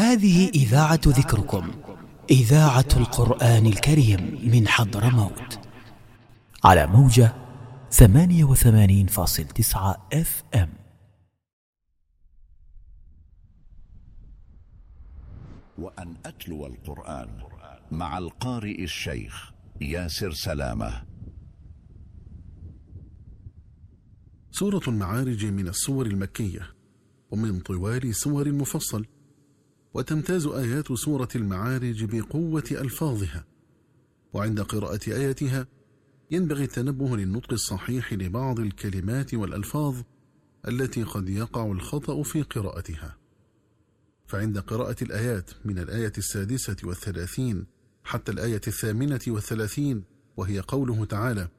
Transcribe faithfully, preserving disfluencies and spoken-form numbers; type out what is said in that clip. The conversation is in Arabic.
هذه إذاعة ذكركم، إذاعة القرآن الكريم من حضرموت، على موجة ثمانية وثمانين فاصل تسعة اف ام. وأن أتلو القرآن مع القارئ الشيخ ياسر سلامة. سورة المعارج من السور المكية ومن طوال سور المفصل، وتمتاز آيات سورة المعارج بقوة ألفاظها، وعند قراءة آياتها ينبغي التنبه للنطق الصحيح لبعض الكلمات والألفاظ التي قد يقع الخطأ في قراءتها. فعند قراءة الآيات من الآية السادسة والثلاثين حتى الآية الثامنة والثلاثين، وهي قوله تعالى: